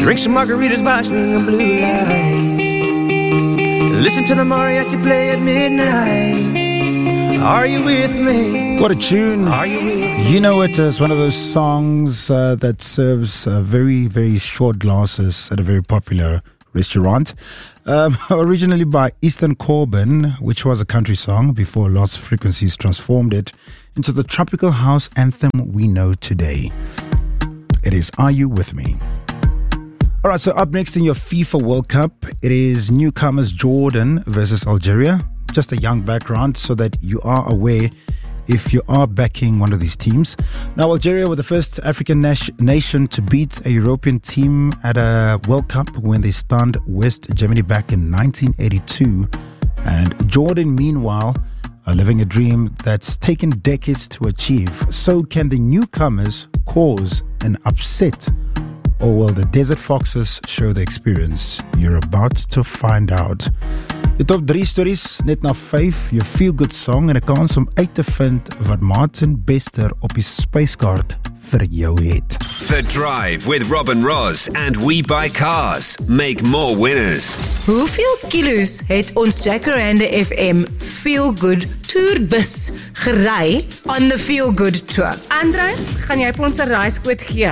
Drink some margaritas by swinging blue lights. Listen to the mariachi play at midnight. Are you with me? What a tune. Are you with me? You know, it is one of those songs that serves very, very short glasses at a very popular restaurant. Originally by Eastern Corbin, which was a country song before Lost Frequencies transformed it into the tropical house anthem we know today. It is Are You With Me? All right, so up next in your FIFA World Cup, it is newcomers Jordan versus Algeria. Just a young background so that you are aware if you are backing one of these teams. Now, Algeria were the first African nation to beat a European team at a World Cup when they stunned West Germany back in 1982. And Jordan, meanwhile, are living a dream that's taken decades to achieve. So can the newcomers cause an upset? Or will the Desert Foxes show the experience? You're about to find out. Die top 3 stories, net na 5, jou feel-good song en 'n kans om uit te vind wat Martin Bester op die spyskaart vir jou het. The Drive with Robin Ross and We Buy Cars. Make more winners. Hoeveel kilos het ons Jacaranda FM Feel Good Tourbus gery on the Feel Good Tour? Andre, gaan jy vir ons 'n reisquote gee?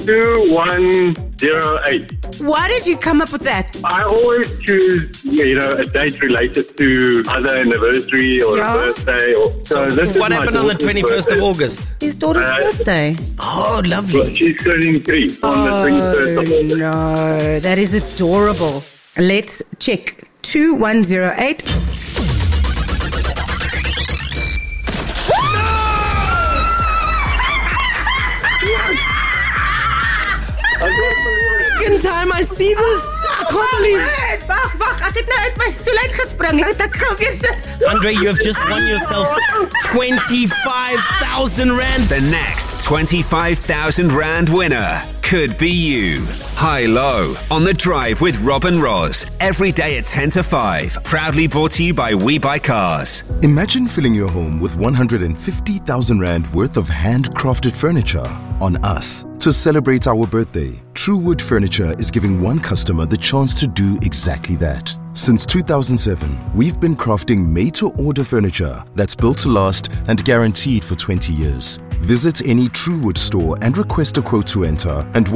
2108. Why did you come up with that? I always choose, a date related to either an anniversary or a birthday. So this What is happened my on the daughter's 21st of birthday. August? His daughter's birthday. Oh, lovely. She's turning 3 on the 21st of August. No, that is adorable. Let's check 2108. Second time I see this. I can't believe. Wag, ek het nou uit my stoel uitgespring. Ek gaan weer sit. Andre, you have just won yourself 25,000 Rand. The next 25,000 Rand winner could be you. High-low on The Drive with Robin Ross. Every day at 10 to 5. Proudly brought to you by We Buy Cars. Imagine filling your home with 150,000 Rand worth of handcrafted furniture on us. To celebrate our birthday, Truewood Furniture is giving one customer the chance to do exactly that. Since 2007, we've been crafting made-to-order furniture that's built to last and guaranteed for 20 years. Visit any Truewood store and request a quote to enter, and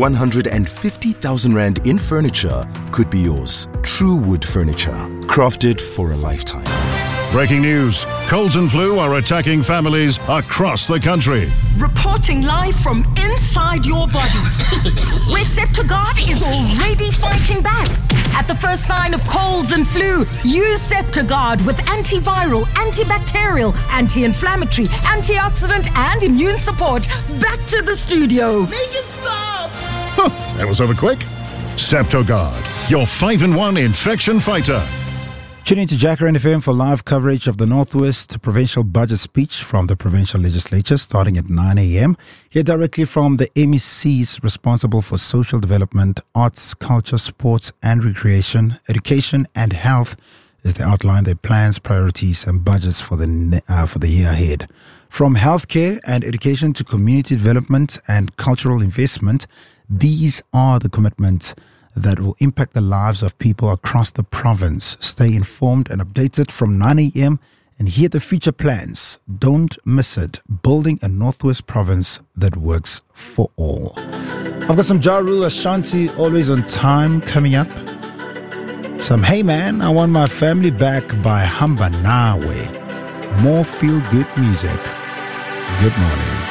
150,000 Rand in furniture could be yours. Truewood Furniture, crafted for a lifetime. Breaking news. Colds and flu are attacking families across the country. Reporting live from inside your body, where Septogard is already fighting back. At the first sign of colds and flu, use Septogard with antiviral, antibacterial, anti-inflammatory, antioxidant, and immune support. Back to the studio. Make it stop! That was over quick. Septogard, your 5-in-1 infection fighter. Tune in to Jacaranda FM for live coverage of the Northwest Provincial Budget Speech from the Provincial Legislature starting at 9 a.m. Hear directly from the MECs responsible for social development, arts, culture, sports and recreation, education and health as they outline their plans, priorities and budgets for the year ahead. From healthcare and education to community development and cultural investment, these are the commitments that will impact the lives of people across the province. Stay informed and updated from 9 a.m. and hear the future plans. Don't miss it. Building a Northwest province that works for all. I've got some Ja Rule Ashanti, Always on Time, coming up. Some Hey Man, I Want My Family Back by Hamba Nawe. More feel-good music. Good morning.